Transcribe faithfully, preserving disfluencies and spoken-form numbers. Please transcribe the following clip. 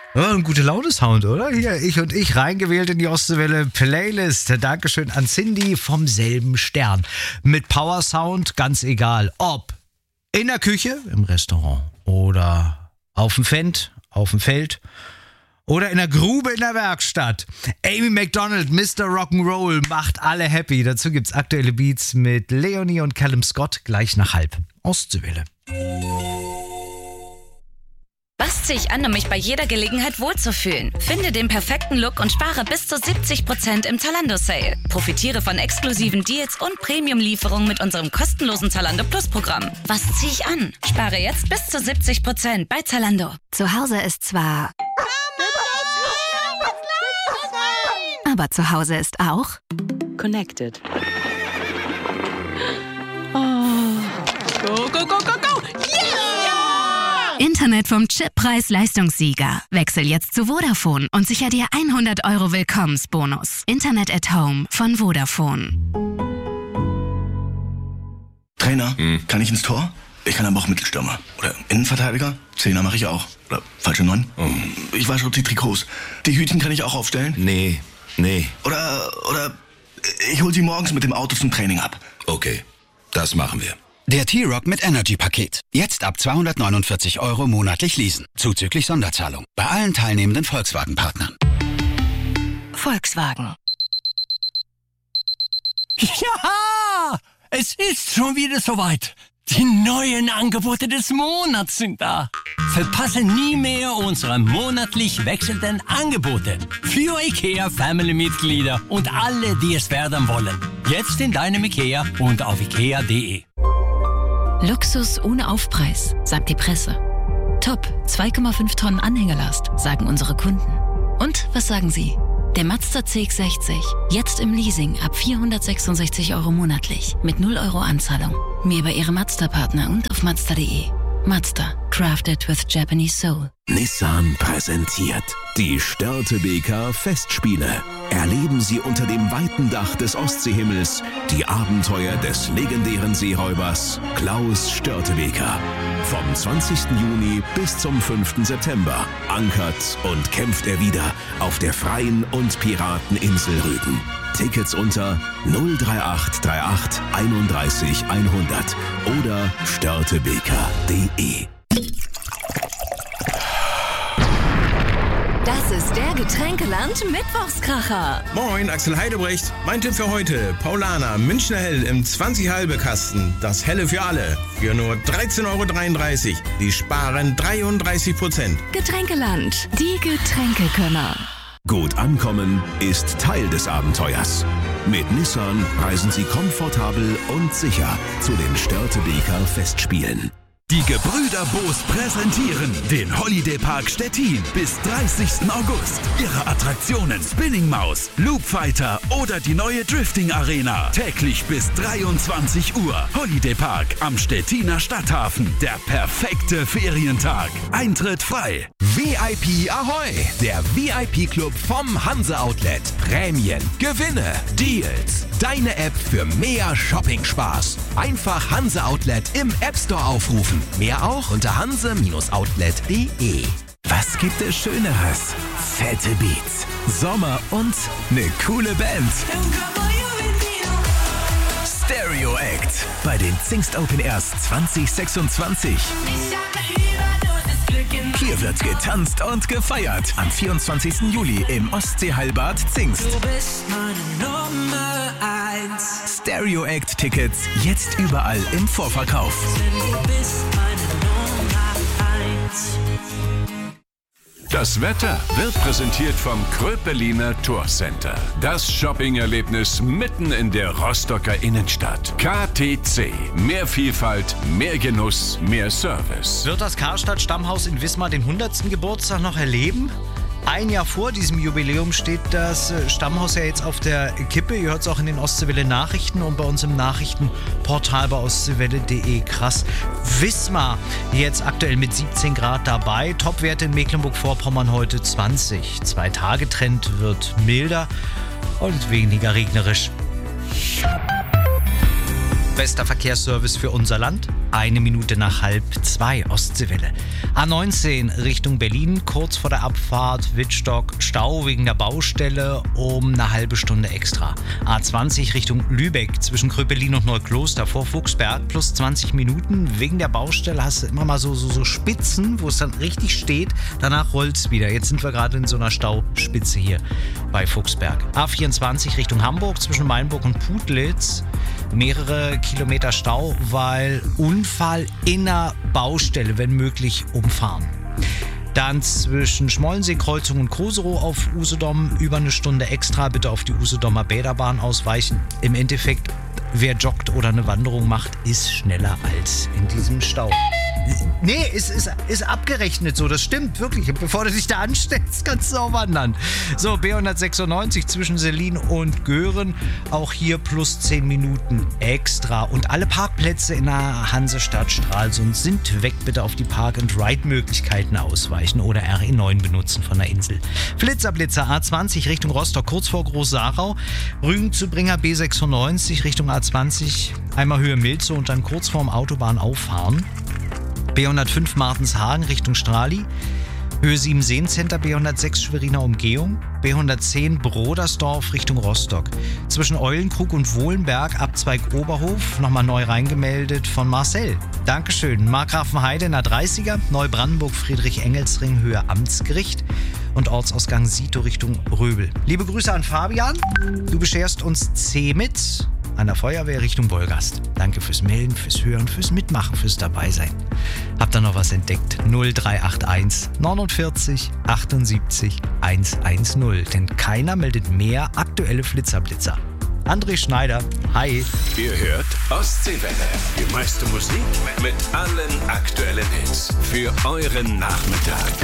Oh, ein gute Laune-Sound, oder? Hier, ich und ich, reingewählt in die Ostseewelle Playlist. Dankeschön an Cindy vom selben Stern. Mit Power Sound, ganz egal, ob in der Küche, im Restaurant oder auf dem Fend, auf dem Feld oder in der Grube in der Werkstatt. Amy Macdonald, Mister Rock'n'Roll, macht alle happy. Dazu gibt's aktuelle Beats mit Leonie und Callum Scott gleich nach halb. Ostseewelle. Was ziehe ich an, um mich bei jeder Gelegenheit wohlzufühlen? Finde den perfekten Look und spare bis zu siebzig Prozent im Zalando-Sale. Profitiere von exklusiven Deals und Premium-Lieferungen mit unserem kostenlosen Zalando Plus-Programm. Was ziehe ich an? Spare jetzt bis zu siebzig Prozent bei Zalando. Zu Hause ist zwar... Aber zu Hause ist auch... Connected. Oh. Go, go, go, go, go! Yeah! Internet vom Chippreis-Leistungssieger. Wechsel jetzt zu Vodafone und sicher dir hundert Euro Willkommensbonus. Internet at Home von Vodafone. Trainer, hm. kann ich ins Tor? Ich kann aber auch Mittelstürmer. Oder Innenverteidiger? Zehner mache ich auch. Oder falsche Neun? Oh. Ich wasche auch die Trikots. Die Hütchen kann ich auch aufstellen? Nee, nee. Oder, oder ich hol sie morgens mit dem Auto zum Training ab. Okay, das machen wir. Der T-Rock mit Energy-Paket. Jetzt ab zweihundertneunundvierzig Euro monatlich leasen. Zuzüglich Sonderzahlung. Bei allen teilnehmenden Volkswagen-Partnern. Volkswagen. Ja! Es ist schon wieder soweit. Die neuen Angebote des Monats sind da. Verpasse nie mehr unsere monatlich wechselnden Angebote. Für IKEA Family-Mitglieder und alle, die es werden wollen. Jetzt in deinem IKEA und auf ikea punkt de. Luxus ohne Aufpreis, sagt die Presse. Top, zwei Komma fünf Tonnen Anhängerlast, sagen unsere Kunden. Und was sagen Sie? Der Mazda C X sechzig, jetzt im Leasing ab vierhundertsechsundsechzig Euro monatlich, mit null Euro Anzahlung. Mehr bei Ihrem Mazda-Partner und auf mazda punkt de. Mazda, crafted with Japanese soul. Nissan präsentiert die Störtebeker Festspiele. Erleben Sie unter dem weiten Dach des Ostseehimmels die Abenteuer des legendären Seeräubers Klaus Störtebeker. Vom zwanzigsten Juni bis zum fünften September ankert und kämpft er wieder auf der freien und Pirateninsel Rügen. Tickets unter null drei acht drei acht einunddreißig hundert oder störtebeker punkt de. Das ist der Getränkeland Mittwochskracher. Moin, Axel Heidebrecht. Mein Tipp für heute: Paulaner Münchner Hell im zwanzig halbe Kasten. Das Helle für alle. Für nur dreizehn Euro dreiunddreißig. Die sparen dreiunddreißig Prozent. Getränkeland, die Getränkekönner. Gut ankommen ist Teil des Abenteuers. Mit Nissan reisen Sie komfortabel und sicher zu den Störtebeker Festspielen. Die Gebrüder Boos präsentieren den Holiday Park Stettin bis dreißigsten August. Ihre Attraktionen Spinning Maus, Loop Fighter oder die neue Drifting Arena. Täglich bis dreiundzwanzig Uhr. Holiday Park am Stettiner Stadthafen. Der perfekte Ferientag. Eintritt frei. V I P Ahoi! Der V I P-Club vom Hanse Outlet. Prämien, Gewinne, Deals. Deine App für mehr Shopping-Spaß. Einfach Hanse Outlet im App Store aufrufen. Mehr auch unter hanse Outlet punkt de. Was gibt es Schöneres? Fette Beats, Sommer und eine coole Band. Stereo Act bei den Zingst Open Airs zwanzig sechsundzwanzig. Hier wird getanzt und gefeiert. Am vierundzwanzigsten Juli im Ostseeheilbad Zingst. Du bist meine Nummer eins. Stereo Act Tickets jetzt überall im Vorverkauf. Du bist meine Nummer eins. Das Wetter wird präsentiert vom Kröpeliner Tourcenter. Das Shopping-Erlebnis mitten in der Rostocker Innenstadt. K T C. Mehr Vielfalt, mehr Genuss, mehr Service. Wird das Karstadt Stammhaus in Wismar den hundertsten Geburtstag noch erleben? Ein Jahr vor diesem Jubiläum steht das Stammhaus ja jetzt auf der Kippe. Ihr hört es auch in den Ostseewelle Nachrichten und bei uns im Nachrichtenportal bei ostseewelle punkt de. Krass. Wismar jetzt aktuell mit siebzehn Grad dabei. Topwerte in Mecklenburg-Vorpommern heute zwanzig. Zwei-Tage-Trend wird milder und weniger regnerisch. Bester Verkehrsservice für unser Land. Eine Minute nach halb zwei, Ostseewelle. A neunzehn Richtung Berlin, kurz vor der Abfahrt Wittstock, Stau wegen der Baustelle um eine halbe Stunde extra. A zwanzig Richtung Lübeck, zwischen Kröpelin und Neukloster vor Fuchsberg, plus zwanzig Minuten. Wegen der Baustelle hast du immer mal so, so, so Spitzen, wo es dann richtig steht. Danach rollt es wieder. Jetzt sind wir gerade in so einer Stauspitze hier bei Fuchsberg. A vierundzwanzig Richtung Hamburg, zwischen Mainburg und Putlitz. Mehrere Kilometer Stau, weil Unfall in der Baustelle, wenn möglich, umfahren. Dann zwischen Schmollensee-Kreuzung und Koserow auf Usedom über eine Stunde extra. Bitte auf die Usedomer Bäderbahn ausweichen. Im Endeffekt, wer joggt oder eine Wanderung macht, ist schneller als in diesem Stau. Nee, ist, ist, ist abgerechnet so, das stimmt wirklich. Bevor du dich da anstellst, kannst du auch wandern. So, B hundertsechsundneunzig zwischen Selin und Göhren, auch hier plus zehn Minuten extra. Und alle Parkplätze in der Hansestadt Stralsund sind weg. Bitte auf die Park-and-Ride-Möglichkeiten ausweichen oder R E neun benutzen von der Insel. Flitzerblitzer A zwanzig Richtung Rostock, kurz vor Groß-Sarau. Rügen zu Bringer B sechsundneunzig Richtung A zwanzig, einmal Höhe Milze und dann kurz vorm Autobahn auffahren. B hundertfünf Martenshagen Richtung Strali, Höhe sieben Seencenter, B hundertsechs Schweriner Umgehung, B hundertzehn Brodersdorf Richtung Rostock. Zwischen Eulenkrug und Wohlenberg, Abzweig Oberhof, nochmal neu reingemeldet von Marcel. Dankeschön. Markgrafenheide in der dreißiger, Neubrandenburg Friedrich-Engelsring, Höhe Amtsgericht und Ortsausgang Sito Richtung Röbel. Liebe Grüße an Fabian, du bescherst uns C mit an der Feuerwehr Richtung Wolgast. Danke fürs Melden, fürs Hören, fürs Mitmachen, fürs Dabeisein. Habt ihr noch was entdeckt? null drei acht eins neunundvierzig achtundsiebzig hundertzehn. Denn keiner meldet mehr aktuelle Flitzerblitzer. André Schneider, hi. Ihr hört Ostseewelle. Die meiste Musik mit allen aktuellen Hits. Für euren Nachmittag.